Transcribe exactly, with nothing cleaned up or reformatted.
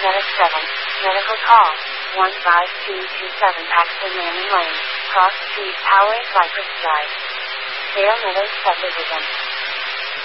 Medic seven, medical call, one five two two seven Paxton Manning Lane, Cross Street, Poway, Cypress Drive. Dale Meadows Subdivision.